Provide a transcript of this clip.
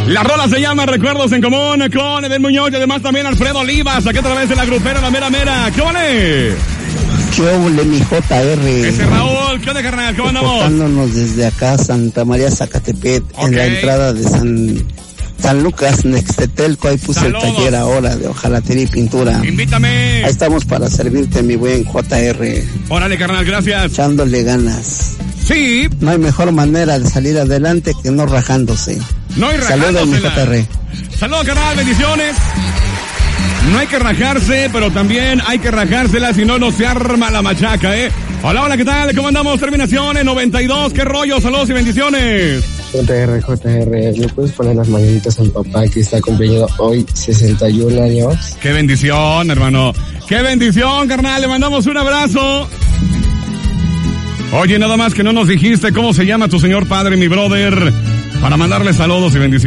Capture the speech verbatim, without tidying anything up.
La rola se llama Recuerdos en Común con Edel Muñoz y además también Alfredo Olivas, aquí a través de la grupera La Mera Mera. ¿Qué vale? ¿Qué ole, mi J R? Ese Raúl, ¿qué onda, carnal? ¿Cómo andamos? Reportándonos desde acá, Santa María Zacatepec, Okay. en la entrada de San, San Lucas, Nextetelco, ahí puse Saludos. el taller ahora de hojalatería y pintura. Invítame. Ahí estamos para servirte, mi buen J R. Órale, carnal, gracias. Echándole ganas. Sí. No hay mejor manera de salir adelante que no rajándose. No hay Saludos, mi J R. Saludos, carnal, bendiciones. No hay que rajarse, pero también hay que rajársela, si no, no se arma la machaca, ¿eh? Hola, hola, ¿qué tal? ¿Cómo andamos? Terminaciones noventa y dos, ¿qué rollo? Saludos y bendiciones. J R, J R, ¿le puedes poner las mañanitas a mi papá que está cumpliendo hoy sesenta y un años? Qué bendición, hermano. Qué bendición, carnal. Le mandamos un abrazo. Oye, nada más que no nos dijiste cómo se llama tu señor padre, mi brother, para mandarle saludos y bendiciones.